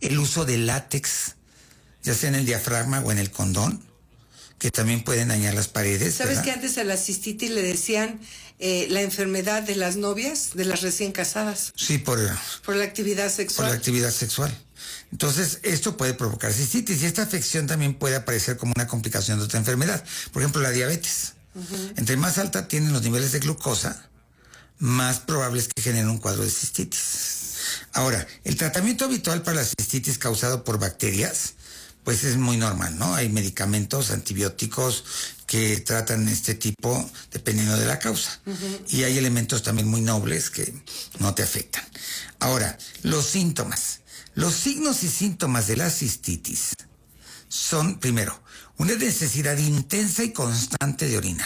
el uso de látex, ya sea en el diafragma o en el condón, que también pueden dañar las paredes. ¿Sabes ¿verdad? que antes a la cistitis le decían la enfermedad de las novias, de las recién casadas? Sí, por la actividad sexual. Por la actividad sexual. Entonces, esto puede provocar cistitis y esta afección también puede aparecer como una complicación de otra enfermedad. Por ejemplo, la diabetes. Entre más alta tienen los niveles de glucosa, más probable es que generen un cuadro de cistitis. Ahora, el tratamiento habitual para la cistitis causado por bacterias, pues es muy normal, ¿no? Hay medicamentos, antibióticos que tratan este tipo dependiendo de la causa. Y hay elementos también muy nobles que no te afectan. Ahora, los síntomas. Los signos y síntomas de la cistitis son, primero, una necesidad intensa y constante de orinar.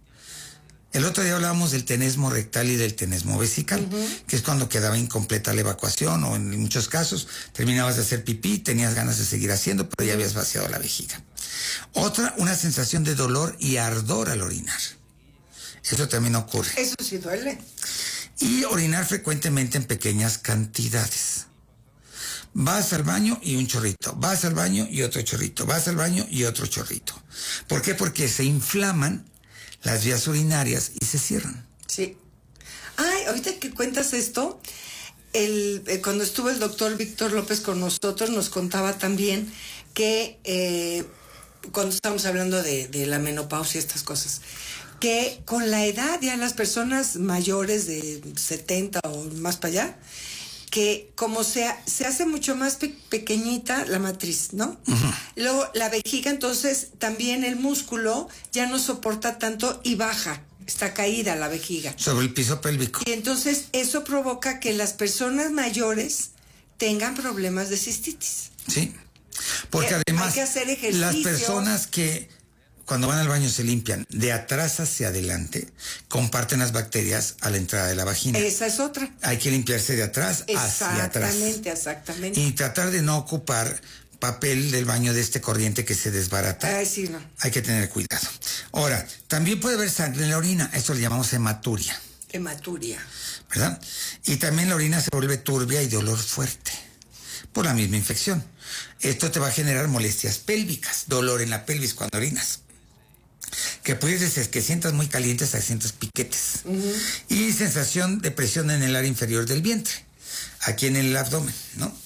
El otro día hablábamos del tenesmo rectal y del tenesmo vesical, que es cuando quedaba incompleta la evacuación o en muchos casos terminabas de hacer pipí, tenías ganas de seguir haciendo, pero ya habías vaciado la vejiga. Otra, una sensación de dolor y ardor al orinar. Eso también ocurre. Eso sí duele. Y orinar frecuentemente en pequeñas cantidades. Vas al baño y un chorrito, vas al baño y otro chorrito, vas al baño y otro chorrito. ¿Por qué? Porque se inflaman las vías urinarias y se cierran. Sí. Ay, ahorita que cuentas esto, cuando estuvo el doctor Víctor López con nosotros, nos contaba también que cuando estábamos hablando de la menopausia y estas cosas, que con la edad ya las personas mayores de 70 o más para allá, que como se hace mucho más pequeñita la matriz, ¿no? Luego la vejiga, entonces también el músculo ya no soporta tanto y baja, está caída la vejiga. Sobre el piso pélvico. Y entonces eso provoca que las personas mayores tengan problemas de cistitis. Sí, porque además hay que hacer ejercicio. Las personas que cuando van al baño se limpian de atrás hacia adelante, comparten las bacterias a la entrada de la vagina. Esa es otra. Hay que limpiarse de atrás hacia atrás. Exactamente. Y tratar de no ocupar papel del baño de este corriente que se desbarata. Ay, sí, no. Hay que tener cuidado. Ahora, también puede haber sangre en la orina. Esto le llamamos hematuria. Hematuria. ¿Verdad? Y también la orina se vuelve turbia y de olor fuerte por la misma infección. Esto te va a generar molestias pélvicas, dolor en la pelvis cuando orinas. Que puedes ser que sientas muy calientes, hasta sientas piquetes. Y sensación de presión en el área inferior del vientre, aquí en el abdomen, ¿no?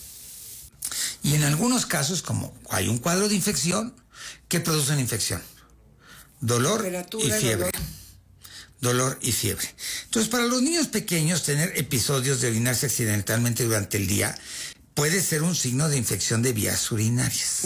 Y en algunos casos, como hay un cuadro de infección, ¿qué produce una infección? Dolor y fiebre. Dolor y fiebre. Entonces, para los niños pequeños, tener episodios de orinarse accidentalmente durante el día puede ser un signo de infección de vías urinarias.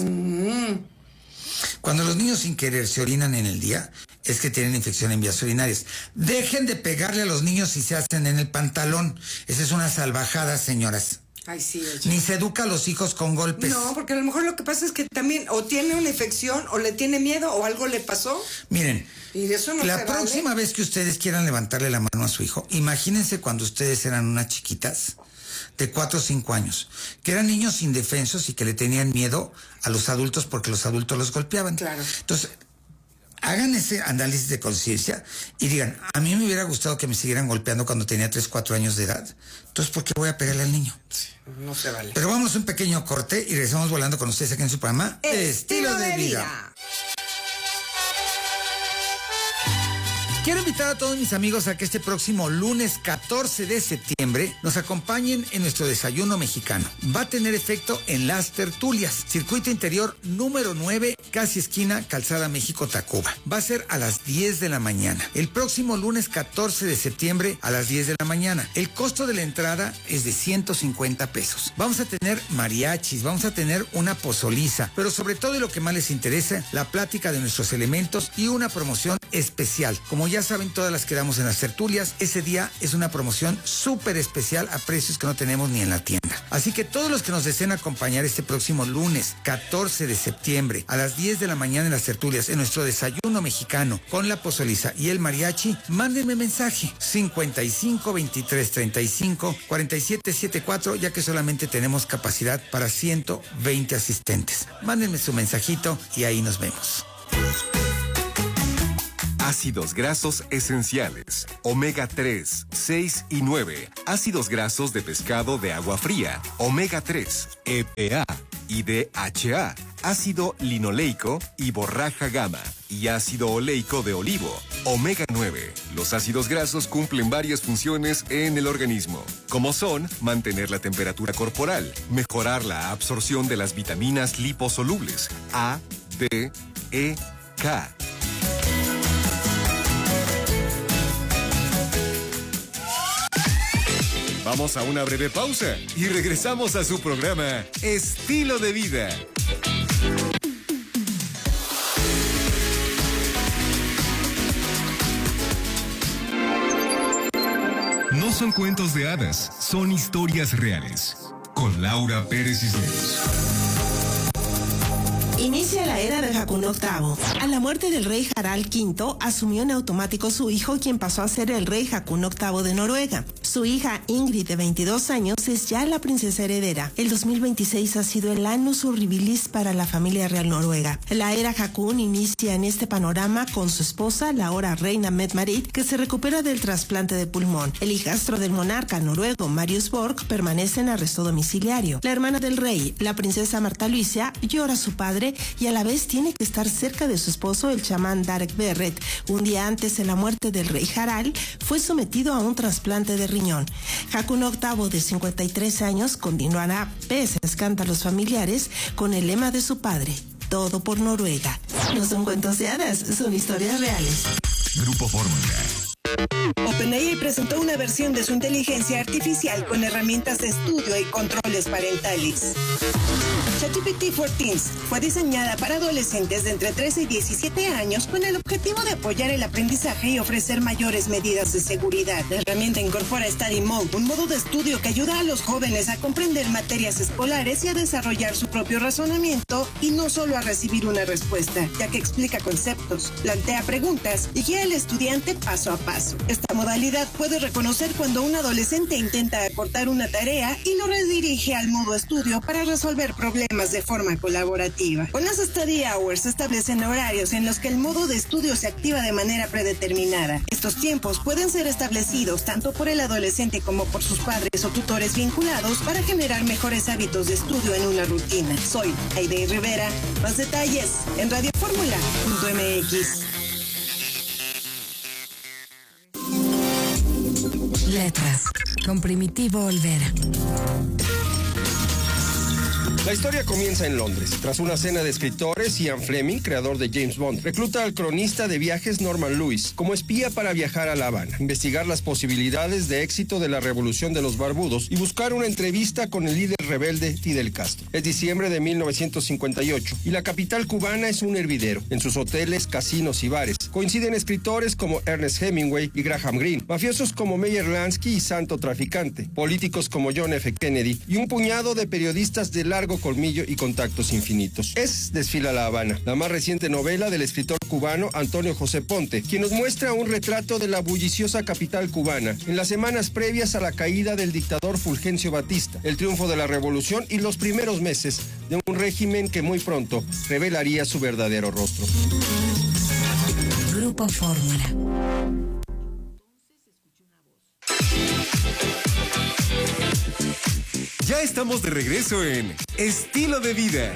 Cuando los niños sin querer se orinan en el día, es que tienen infección en vías urinarias. Dejen de pegarle a los niños si se hacen en el pantalón. Esa es una salvajada, señoras. Ay, sí. Ni se educa a los hijos con golpes. No, porque a lo mejor lo que pasa es que también o tiene una infección o le tiene miedo o algo le pasó. Miren, y de eso no la próxima vez que ustedes quieran levantarle la mano a su hijo, imagínense cuando ustedes eran unas chiquitas de 4 o 5 años, que eran niños indefensos y que le tenían miedo a los adultos porque los adultos los golpeaban. Claro. Entonces, hagan ese análisis de conciencia y digan, a mí me hubiera gustado que me siguieran golpeando cuando tenía 3, 4 años de edad. Entonces, ¿por qué voy a pegarle al niño? No se vale. Pero vamos a un pequeño corte y regresamos volando con ustedes aquí en su programa Estilo de Vida. Quiero invitar a todos mis amigos a que este próximo lunes 14 de septiembre nos acompañen en nuestro desayuno mexicano. Va a tener efecto en Las Tertulias, circuito interior número 9, casi esquina Calzada México-Tacuba. Va a ser a las 10 de la mañana. El próximo lunes 14 de septiembre a las 10 de la mañana. El costo de la entrada es de 150 pesos. Vamos a tener mariachis, vamos a tener una pozoliza, pero sobre todo y lo que más les interesa, la plática de nuestros elementos y una promoción especial. Como ya saben, todas las que damos en Las Tertulias, ese día es una promoción súper especial a precios que no tenemos ni en la tienda. Así que todos los que nos deseen acompañar este próximo lunes 14 de septiembre a las 10 de la mañana en Las Tertulias, en nuestro desayuno mexicano con la pozoliza y el mariachi, mándenme mensaje 55 23 35 47 74, ya que solamente tenemos capacidad para 120 asistentes. Mándenme su mensajito y ahí nos vemos. Ácidos grasos esenciales, omega 3, 6 y 9. Ácidos grasos de pescado de agua fría, omega 3, EPA y DHA. Ácido linoleico y borraja gamma. Y ácido oleico de olivo, omega 9. Los ácidos grasos cumplen varias funciones en el organismo, como son mantener la temperatura corporal, mejorar la absorción de las vitaminas liposolubles A, D, E, K. Vamos a una breve pausa y regresamos a su programa Estilo de Vida. No son cuentos de hadas, son historias reales. Con Laura Pérez Cisneros. Inicia la era de Hakuno VIII. A la muerte del rey Harald V, asumió en automático su hijo, quien pasó a ser el rey Hakuno VIII de Noruega. Su hija Ingrid, de 22 años, es ya la princesa heredera. El 2026 ha sido el annus horribilis para la familia real noruega. La era Hakun inicia en este panorama con su esposa, la ahora reina Mette-Marit, que se recupera del trasplante de pulmón. El hijastro del monarca noruego, Marius Borg, permanece en arresto domiciliario. La hermana del rey, la princesa Marta Luisa, llora a su padre y a la vez tiene que estar cerca de su esposo, el chamán Darek Berret. Un día antes de la muerte del rey Harald, fue sometido a un trasplante de riñón. Hakuno VIII, de 53 años, continuará, pese a escándalos familiares, con el lema de su padre: todo por Noruega. No son cuentos de hadas, son historias reales. Grupo Fórmula. OpenAI presentó una versión de su inteligencia artificial con herramientas de estudio y controles parentales. ChatGPT for Teens fue diseñada para adolescentes de entre 13 y 17 años con el objetivo de apoyar el aprendizaje y ofrecer mayores medidas de seguridad. La herramienta incorpora Study Mode, un modo de estudio que ayuda a los jóvenes a comprender materias escolares y a desarrollar su propio razonamiento y no solo a recibir una respuesta, ya que explica conceptos, plantea preguntas y guía al estudiante paso a paso. Esta modalidad puede reconocer cuando un adolescente intenta acortar una tarea y lo redirige al modo estudio para resolver problemas de forma colaborativa. Con las Study Hours se establecen horarios en los que el modo de estudio se activa de manera predeterminada. Estos tiempos pueden ser establecidos tanto por el adolescente como por sus padres o tutores vinculados para generar mejores hábitos de estudio en una rutina. Soy Aide Rivera. Más detalles en radioformula.mx. Letras, con Primitivo Olvera. La historia comienza en Londres. Tras una cena de escritores, Ian Fleming, creador de James Bond, recluta al cronista de viajes Norman Lewis como espía para viajar a La Habana, investigar las posibilidades de éxito de la revolución de los barbudos y buscar una entrevista con el líder rebelde Fidel Castro. Es diciembre de 1958 y la capital cubana es un hervidero. En sus hoteles, casinos y bares coinciden escritores como Ernest Hemingway y Graham Greene, mafiosos como Meyer Lansky y Santo Traficante, políticos como John F. Kennedy y un puñado de periodistas de largo colmillo y contactos infinitos. Es Desfila La Habana, la más reciente novela del escritor cubano Antonio José Ponte, quien nos muestra un retrato de la bulliciosa capital cubana en las semanas previas a la caída del dictador Fulgencio Batista, el triunfo de la revolución y los primeros meses de un régimen que muy pronto revelaría su verdadero rostro. Grupo Fórmula. Ya estamos de regreso en Estilo de Vida.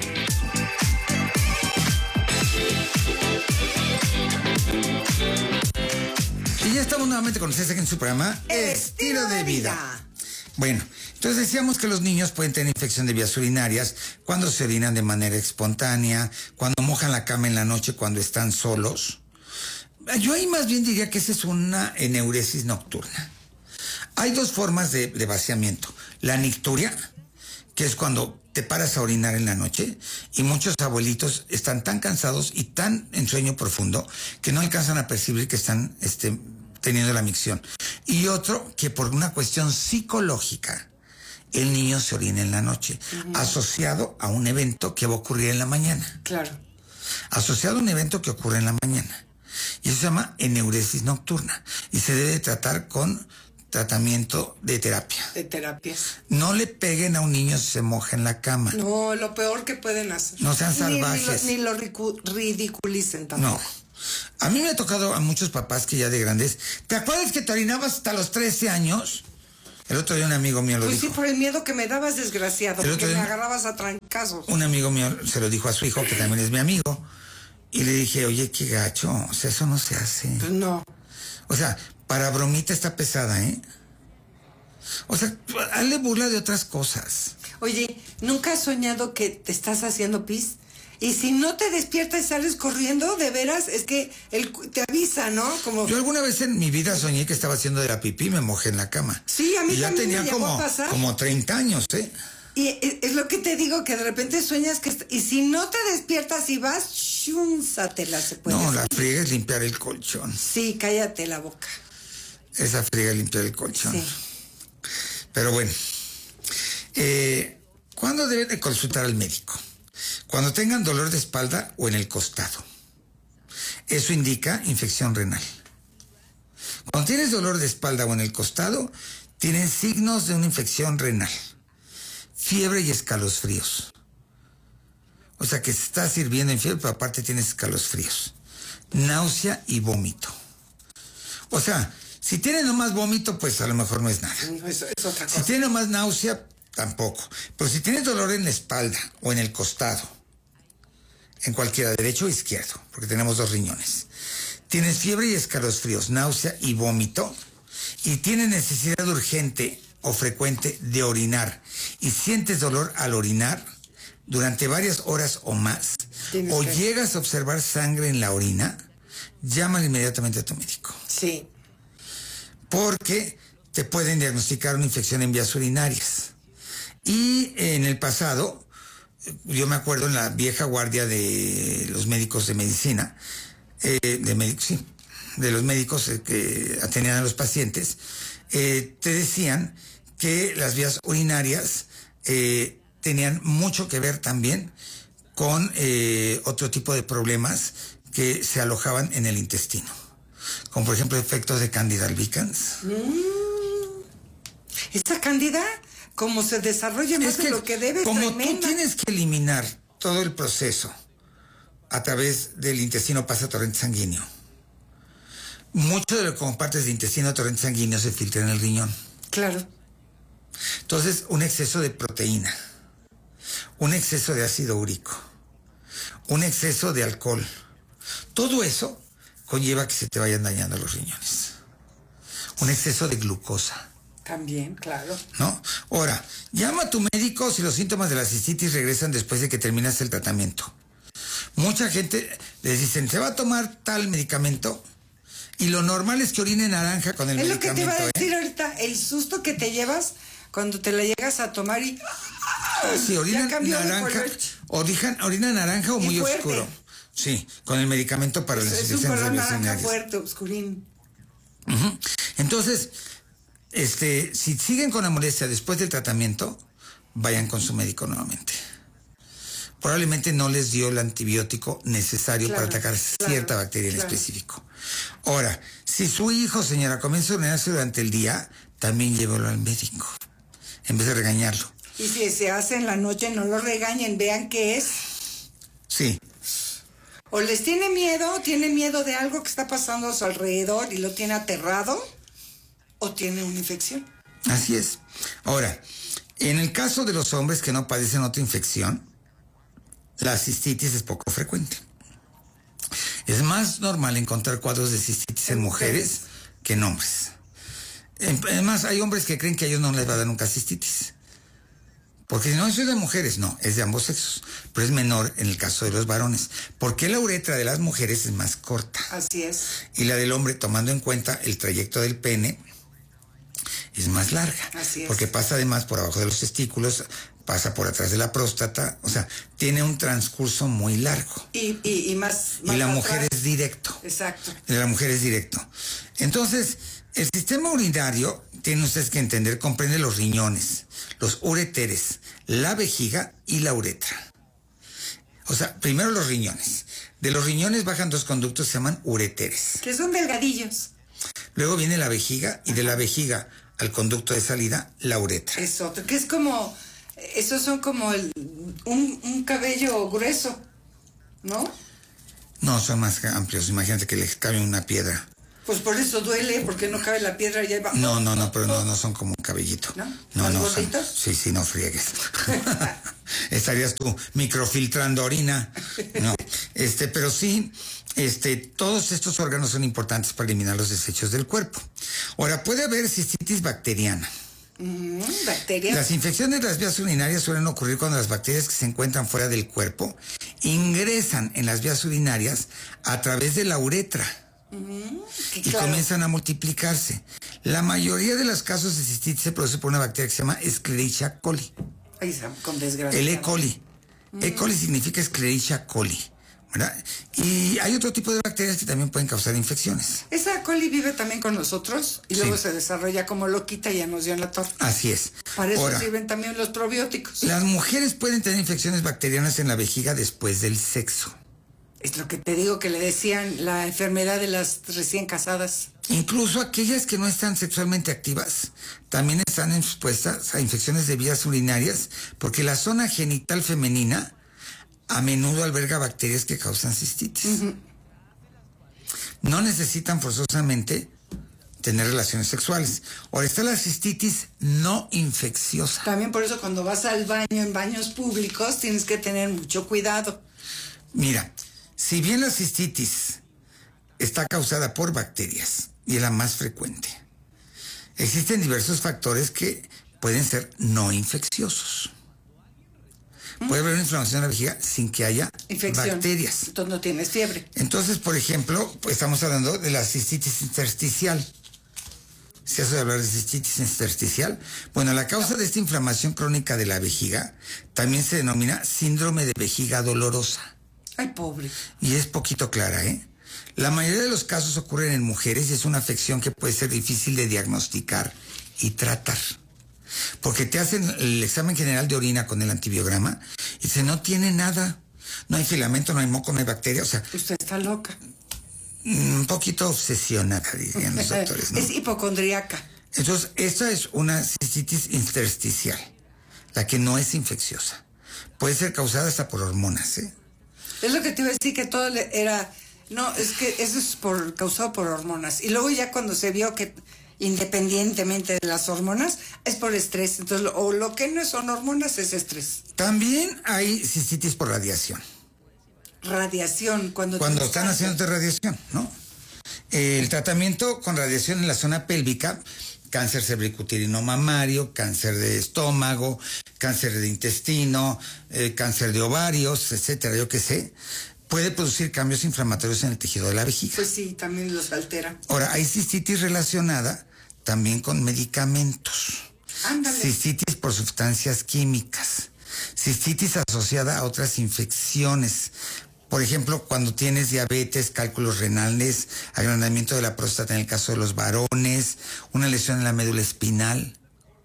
Y ya estamos nuevamente con ustedes aquí en su programa Estilo de Vida. Bueno, entonces decíamos que los niños pueden tener infección de vías urinarias cuando se orinan de manera espontánea, cuando mojan la cama en la noche cuando están solos. Yo ahí más bien diría que esa es una eneuresis nocturna. Hay dos formas de vaciamiento. La nicturia, que es cuando te paras a orinar en la noche y muchos abuelitos están tan cansados y tan en sueño profundo que no alcanzan a percibir que están teniendo la micción. Y otro, que por una cuestión psicológica, el niño se orina en la noche, asociado a un evento que va a ocurrir en la mañana. Claro. Asociado a un evento que ocurre en la mañana. Y eso se llama eneuresis nocturna. Y se debe tratar con tratamiento de terapia. De terapia. No le peguen a un niño si se moja en la cama. No, lo peor que pueden hacer. No sean salvajes. Ni lo ridiculicen tampoco. No. A mí me ha tocado a muchos papás que ya de grandes. ¿Te acuerdas que te orinabas hasta los 13 años? El otro día un amigo mío lo dijo. Pues sí, por el miedo que me dabas, desgraciado, porque me día, agarrabas a trancazos. Un amigo mío se lo dijo a su hijo, que también es mi amigo, y le dije, oye, qué gacho, o sea, eso no se hace. Pues no. O sea, para bromita está pesada, ¿eh? O sea, hazle burla de otras cosas. Oye, ¿nunca has soñado que te estás haciendo pis? Y si no te despiertas y sales corriendo, de veras, es que él te avisa, ¿no? Como... Yo alguna vez en mi vida soñé que estaba haciendo de la pipí y me mojé en la cama. Sí, a mí y ya también tenía me llegó a pasar. como 30 años, ¿eh? Y es lo que te digo, que de repente sueñas que... Y si no te despiertas y vas, chúnsatela, se puede No, decir. la friega es limpiar el colchón. Sí, cállate la boca. Esa friega es limpiar el colchón. Sí. Pero bueno, ¿cuándo deben de consultar al médico? Cuando tengan dolor de espalda o en el costado. Eso indica infección renal. Cuando tienes dolor de espalda o en el costado, tienen signos de una infección renal. Fiebre y escalofríos. O sea que se está sirviendo en fiebre, pero aparte tienes escalofríos. Náusea y vómito. O sea, si tiene nomás vómito, pues a lo mejor no es nada. No, es otra cosa. Si tiene nomás náusea, tampoco. Pero si tienes dolor en la espalda o en el costado, en cualquiera, derecho o izquierdo, porque tenemos 2 riñones, tienes fiebre y escalofríos, náusea y vómito, y tienes necesidad urgente o frecuente de orinar, y sientes dolor al orinar durante varias horas o más, o llegas a observar sangre en la orina, llama inmediatamente a tu médico. Sí. Porque te pueden diagnosticar una infección en vías urinarias. Y en el pasado, yo me acuerdo en la vieja guardia de los médicos de medicina, de los médicos que atendían a los pacientes, te decían que las vías urinarias tenían mucho que ver también con otro tipo de problemas que se alojaban en el intestino, como por ejemplo efectos de Candida albicans. Esa Cándida, como se desarrolla más de lo que debe, como tremenda. tú tienes que eliminar todo el proceso a través del intestino pasa torrente sanguíneo. Mucho de lo que compartes de intestino a torrente sanguíneo se filtra en el riñón. Claro. Entonces, un exceso de proteína, un exceso de ácido úrico, un exceso de alcohol, todo eso conlleva que se te vayan dañando los riñones. Un exceso de glucosa. También, claro. ¿No? Ahora, llama a tu médico si los síntomas de la cistitis regresan después de que terminas el tratamiento. Mucha gente les dicen, se va a tomar tal medicamento y lo normal es que orine naranja con el medicamento. Es lo que te iba a decir ahorita, el susto que te llevas cuando te la llegas a tomar y... Sí, orina naranja, orina naranja o muy fuerte. oscuro. Sí, con el medicamento para las Es un infecciones color naranja urinarias. fuerte, oscurín. Uh-huh. Entonces, si siguen con la molestia después del tratamiento, vayan con su médico nuevamente. Probablemente no les dio el antibiótico necesario para atacar cierta bacteria en específico. Ahora, si su hijo, señora, comienza a orinarse durante el día, también llévelo al médico, en vez de regañarlo. Y si se hace en la noche, no lo regañen, vean qué es. Sí. O les tiene miedo de algo que está pasando a su alrededor y lo tiene aterrado, o tiene una infección. Así es. Ahora, en el caso de los hombres que no padecen otra infección, la cistitis es poco frecuente. Es más normal encontrar cuadros de cistitis en mujeres que en hombres. Además, hay hombres que creen que a ellos no les va a dar nunca cistitis. Porque no, eso es de mujeres, no, es de ambos sexos. Pero es menor en el caso de los varones. Porque la uretra de las mujeres es más corta. Así es. Y la del hombre, tomando en cuenta el trayecto del pene, es más larga. Así es. Porque pasa además por abajo de los testículos, pasa por atrás de la próstata, o sea, tiene un transcurso muy largo. Y más y la atrás. mujer es directo. Exacto. Y la mujer es directo. Entonces, el sistema urinario, tienen ustedes que entender, comprende los riñones, los ureteres, la vejiga y la uretra. O sea, primero los riñones. De los riñones bajan 2 conductos, se llaman ureteres. Que son delgadillos. Luego viene la vejiga y de la vejiga al conducto de salida, la uretra. Es otro, que es como... Esos son como un cabello grueso, ¿no? No, son más amplios. Imagínate que le cabe una piedra. Pues por eso duele, porque no cabe la piedra y ahí va. No, pero no son como un cabellito. ¿No? No, gorditos? Sí, no friegues. Estarías tú microfiltrando orina. No, pero sí, todos estos órganos son importantes para eliminar los desechos del cuerpo. Ahora, puede haber cistitis bacteriana. ¿Bacterias? Las infecciones de las vías urinarias suelen ocurrir cuando las bacterias que se encuentran fuera del cuerpo ingresan en las vías urinarias a través de la uretra. Y comienzan a multiplicarse. La mayoría de los casos de cistitis se produce por una bacteria que se llama Escherichia coli. Ay, con desgracia. El E. coli. E. coli significa Escherichia coli, ¿verdad? Y hay otro tipo de bacterias que también pueden causar infecciones. Esa coli vive también con nosotros y luego se desarrolla como loquita y ya nos dio en la torre. Así es. Para eso sirven también los probióticos. Las mujeres pueden tener infecciones bacterianas en la vejiga después del sexo. Es lo que te digo que le decían la enfermedad de las recién casadas. Incluso aquellas que no están sexualmente activas también están expuestas a infecciones de vías urinarias porque la zona genital femenina a menudo alberga bacterias que causan cistitis. No necesitan forzosamente tener relaciones sexuales. Ahora está la cistitis no infecciosa. También por eso cuando vas al baño en baños públicos tienes que tener mucho cuidado. Mira, si bien la cistitis está causada por bacterias y es la más frecuente, existen diversos factores que pueden ser no infecciosos. Puede haber una inflamación en la vejiga sin que haya bacterias. Entonces no tienes fiebre. Entonces, por ejemplo, pues estamos hablando de la cistitis intersticial. ¿Se hace hablar de cistitis intersticial? Bueno, la causa de esta inflamación crónica de la vejiga también se denomina síndrome de vejiga dolorosa. Ay, pobre. Y es poquito clara, ¿eh? La mayoría de los casos ocurren en mujeres y es una afección que puede ser difícil de diagnosticar y tratar. Porque te hacen el examen general de orina con el antibiograma y dice, no tiene nada. No hay filamento, no hay moco, no hay bacteria, o sea... Usted está loca. Un poquito obsesionada, dirían los doctores, ¿no? Es hipocondríaca. Entonces, esta es una cistitis intersticial, la que no es infecciosa. Puede ser causada hasta por hormonas, ¿eh? Es lo que te iba a decir, que todo era... No, es que eso es causado por hormonas. Y luego ya cuando se vio que independientemente de las hormonas, es por estrés. Entonces, o lo que no son hormonas es estrés. También hay cistitis por radiación. Radiación, cuando están haciéndote radiación, ¿no? El tratamiento con radiación en la zona pélvica, cáncer cervicuterino mamario, cáncer de estómago, cáncer de intestino, cáncer de ovarios, etcétera, yo qué sé, puede producir cambios inflamatorios en el tejido de la vejiga. Pues sí, también los altera. Ahora, hay cistitis relacionada también con medicamentos. Ándale. Cistitis por sustancias químicas. Cistitis asociada a otras infecciones. Por ejemplo, cuando tienes diabetes, cálculos renales, agrandamiento de la próstata en el caso de los varones, una lesión en la médula espinal,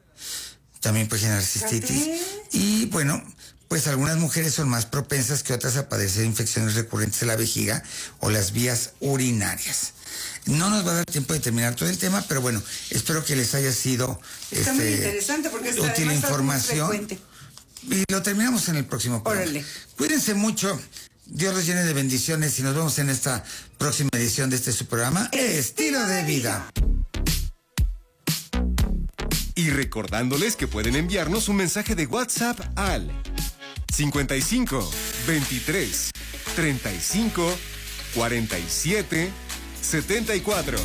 también puede generar cistitis. Y bueno, pues algunas mujeres son más propensas que otras a padecer infecciones recurrentes de la vejiga o las vías urinarias. No nos va a dar tiempo de terminar todo el tema, pero bueno, espero que les haya sido Está muy interesante porque es útil información. Y lo terminamos en el próximo programa. Órale. Cuídense mucho. Dios los llene de bendiciones y nos vemos en esta próxima edición de su programa Estilo de Vida. Y recordándoles que pueden enviarnos un mensaje de WhatsApp al 55 23 35 47 74.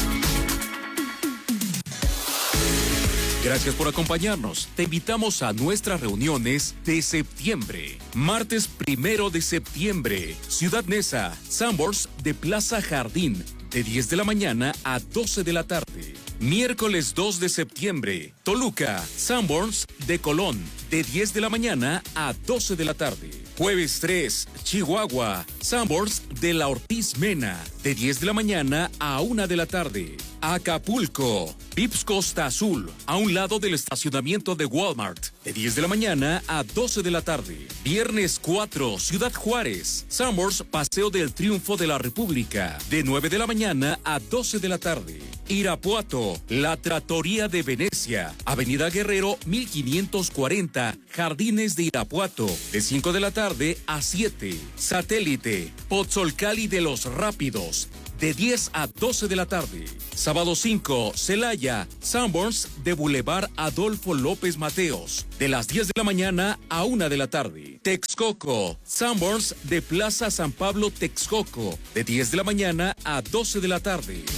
Gracias por acompañarnos. Te invitamos a nuestras reuniones de septiembre. Martes 1 de septiembre, Ciudad Neza, Sanborns de Plaza Jardín, de 10 de la mañana a 12 de la tarde. Miércoles 2 de septiembre, Toluca, Sanborns de Colón, de 10 de la mañana a 12 de la tarde. Jueves 3, Chihuahua, Sanborns de la Ortiz Mena, de 10 de la mañana a 1 de la tarde. Acapulco, Vips Costa Azul, a un lado del estacionamiento de Walmart, de 10 de la mañana a 12 de la tarde. Viernes 4, Ciudad Juárez, Sanborns Paseo del Triunfo de la República, de 9 de la mañana a 12 de la tarde. Irapuato, La Trattoria de Venecia, Avenida Guerrero 1540, Jardines de Irapuato, de 5 de la tarde a 7. Satélite, Pozzolcali de los Rápidos, de 10 a 12 de la tarde. Sábado 5, Celaya, Sanborns de Boulevard Adolfo López Mateos, de las 10 de la mañana a 1 de la tarde. Texcoco, Sanborns de Plaza San Pablo Texcoco, de 10 de la mañana a 12 de la tarde.